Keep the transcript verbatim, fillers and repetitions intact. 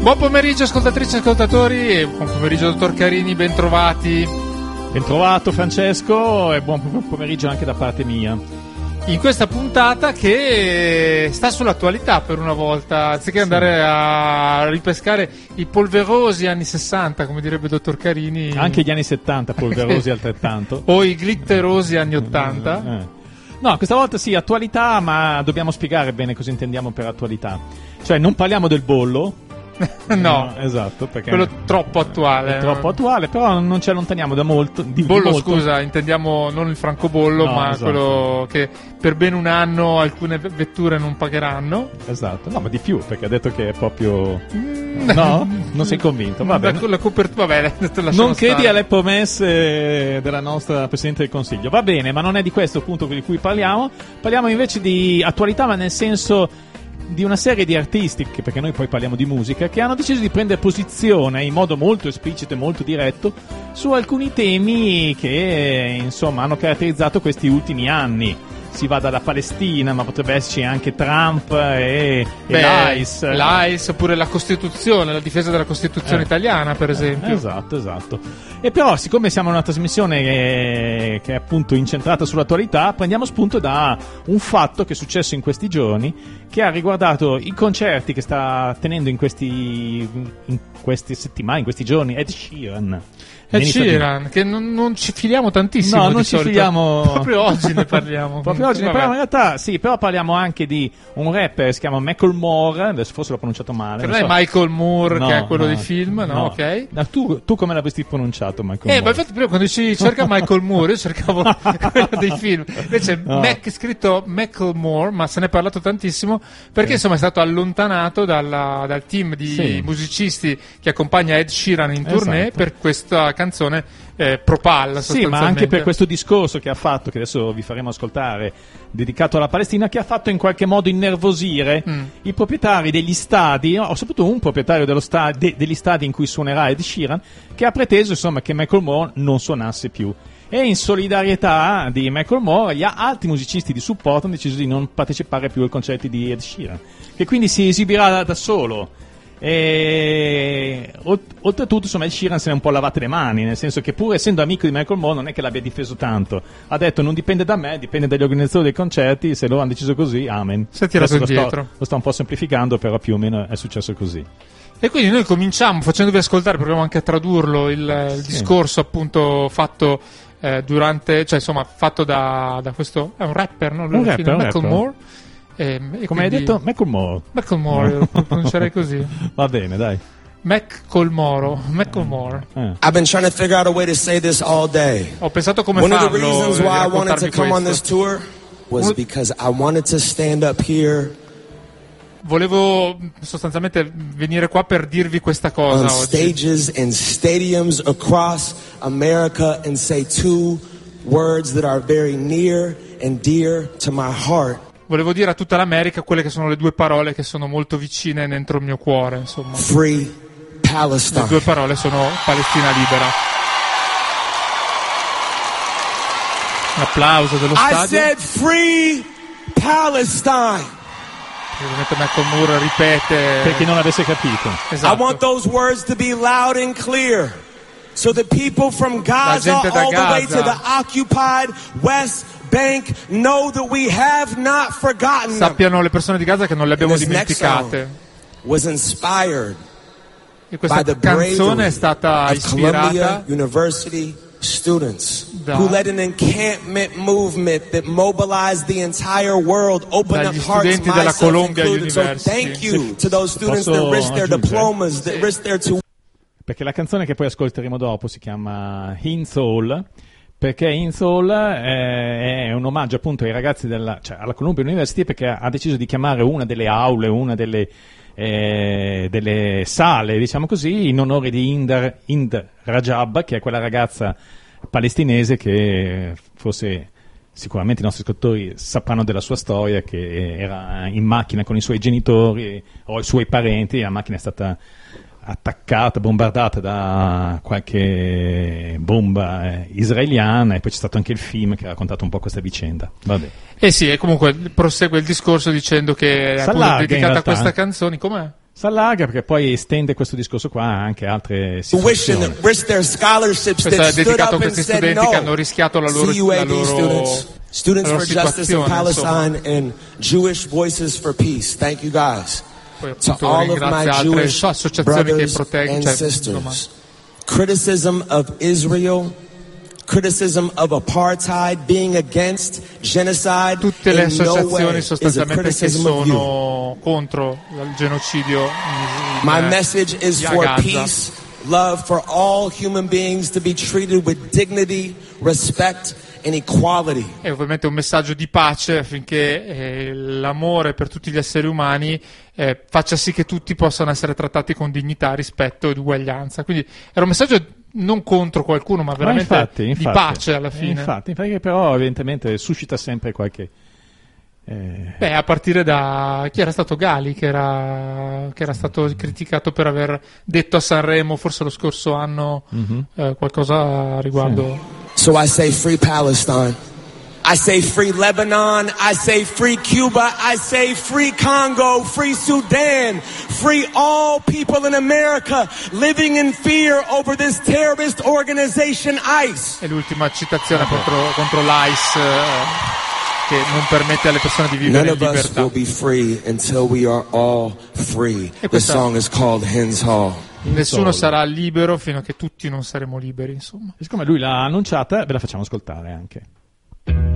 Buon pomeriggio ascoltatrici e ascoltatori e buon pomeriggio dottor Carini, ben trovati. Ben trovato Francesco e buon pomeriggio anche da parte mia. In questa puntata che sta sull'attualità per una volta, anziché andare sì. a ripescare i polverosi anni sessanta, come direbbe il dottor Carini. Anche gli anni settanta polverosi altrettanto. O i glitterosi anni ottanta. Eh. No, questa volta sì, attualità, ma dobbiamo spiegare bene cosa intendiamo per attualità. Cioè non parliamo del bollo. no, no, esatto, perché quello troppo attuale. È troppo attuale, però non ci allontaniamo da molto. Di bollo, molto. Scusa, intendiamo non il francobollo, no, ma esatto. quello che per ben un anno alcune vetture non pagheranno. Esatto, no, ma di più, perché ha detto che è proprio. No? Non sei convinto? Va bene. La, la copertura, va bene, non credi stare. alle promesse della nostra Presidente del Consiglio. Va bene, ma non è di questo appunto di cui parliamo. Parliamo invece di attualità, ma nel senso di una serie di artisti, perché noi poi parliamo di musica, che hanno deciso di prendere posizione in modo molto esplicito e molto diretto su alcuni temi che insomma hanno caratterizzato questi ultimi anni. Si va dalla Palestina, ma potrebbe esserci anche Trump e, Beh, e l'A I S. L'A I S, oppure la Costituzione, la difesa della Costituzione eh. italiana, per esempio. Eh, esatto, esatto. E però, siccome siamo in una trasmissione che, che è appunto incentrata sull'attualità, prendiamo spunto da un fatto che è successo in questi giorni, che ha riguardato i concerti che sta tenendo in questi, in queste settimane, in questi giorni, Ed Sheeran. Ed Sheeran, che non, non ci filiamo tantissimo. No, non di ci solito. filiamo. Proprio oggi ne parliamo. Proprio oggi ne parliamo, in realtà, sì, però parliamo anche di un rapper che si chiama Macklemore, adesso forse l'ho pronunciato male. Che non so. è Michael Moore, no, che è quello no, dei film, no? no. Ok. No, tu, tu come l'avresti pronunciato, Michael eh, Moore? ma infatti prima quando si cerca Michael Moore, io cercavo quello dei film. Invece no. Mac, scritto Macklemore, ma se ne è parlato tantissimo, perché sì. insomma è stato allontanato dalla, dal team di sì. musicisti che accompagna Ed Sheeran in tournée esatto. per questa canzone eh, pro-palla, sì, ma anche per questo discorso che ha fatto, che adesso vi faremo ascoltare, dedicato alla Palestina, che ha fatto in qualche modo innervosire mm. i proprietari degli stadi, o soprattutto un proprietario dello sta- de- degli stadi in cui suonerà Ed Sheeran, che ha preteso insomma che Macklemore non suonasse più. E in solidarietà di Macklemore, gli altri musicisti di supporto hanno deciso di non partecipare più ai concerti di Ed Sheeran, che quindi si esibirà da, da solo. E oltretutto insomma Ed Sheeran se ne è un po' lavate le mani, nel senso che pur essendo amico di Macklemore non è che l'abbia difeso tanto, ha detto non dipende da me, dipende dagli organizzatori dei concerti, se loro hanno deciso così, amen. Si è tirato lo indietro. Sto, lo sto un po' semplificando, però più o meno è successo così. E quindi noi cominciamo facendovi ascoltare, proviamo anche a tradurlo il, il sì. discorso appunto fatto eh, durante, cioè insomma fatto da, da questo, è un rapper, no? Lui Un rapper, un Macklemore. rapper. E, e come hai detto? Macklemore. Macklemore, lo pronuncerei così. Va bene, dai. Macklemore, Macklemore. Eh. I've been trying to figure out a way to say this all day. Ho pensato come One farlo. of the reasons why I wanted to come questo. on this tour was because I wanted to stand up here. Volevo sostanzialmente venire qua per dirvi questa cosa on oggi. Stages and stadiums across America and say two words that are very near and dear to my heart. Volevo dire a tutta l'America quelle che sono le due parole che sono molto vicine dentro il mio cuore, insomma. Free Palestine. Le due parole sono Palestina libera. Un applauso dello stadio. I said free Palestine. Ovviamente Macklemore ripete. Per chi non avesse capito. Esatto. I want those words to be loud and clear. So the people from Gaza all the Gaza. way to the occupied West Bank know that we have not forgotten them. Sappiano le persone di Gaza che non le abbiamo dimenticate. Was inspired e questa canzone è stata ispirata University students da, who led an encampment movement that mobilized the entire world, opened up hearts, myself included. So thank you to those students that risked their diplomas, that risked their tuition. Perché la canzone che poi ascolteremo dopo si chiama In Soul, perché In Soul è, è un omaggio appunto ai ragazzi della, cioè alla Columbia University, perché ha deciso di chiamare una delle aule, una delle, eh, delle sale, diciamo così, in onore di Hind, Hind Rajab, che è quella ragazza palestinese che forse sicuramente i nostri ascoltatori sapranno della sua storia, che era in macchina con i suoi genitori o i suoi parenti, e la macchina è stata attaccata, bombardata da qualche bomba eh, israeliana, e poi c'è stato anche il film che ha raccontato un po' questa vicenda. Vabbè. Eh sì, e comunque prosegue il discorso dicendo che è appunto dedicata a questa canzone. Com'è? s'allarga perché poi estende questo discorso qua anche a altre situazioni. Questo è dedicato a questi studenti no. che hanno rischiato la loro, la loro, students. Students la loro for Justice in Palestine insomma. and Jewish Voices for Peace. Thank you guys. Poi, to appunto, all of my Jewish brothers che proteggono, and cioè, sisters. Criticism of Israel, criticism of apartheid, being against genocide, tutte le associazioni no sostanzialmente che sono contro il genocidio in, in, my message is for Gaza. Peace, love for all human beings to be treated with dignity, respect and equality. È ovviamente un messaggio di pace affinché eh, l'amore per tutti gli esseri umani eh, faccia sì che tutti possano essere trattati con dignità, rispetto ed uguaglianza. Quindi era un messaggio non contro qualcuno, ma veramente ma infatti, infatti, di pace alla fine. Infatti, perché però evidentemente suscita sempre qualche... Eh... Beh, a partire da chi era stato Gali, che era, che era stato criticato per aver detto a Sanremo, forse lo scorso anno, mm-hmm. eh, qualcosa a riguardo. Sì. So I say free Palestine. I say free Lebanon. I say free Cuba. I say free Congo, free Sudan, free all people in America living in fear over this terrorist organization ICE. E l'ultima citazione contro, contro l'ICE. Eh. Che non permette alle persone di vivere in libertà. None of us will be free until we are all free. The song is called Hens Hall. Nessuno sarà libero fino a che tutti non saremo liberi, insomma. E siccome lui l'ha annunciata, ve la facciamo ascoltare anche.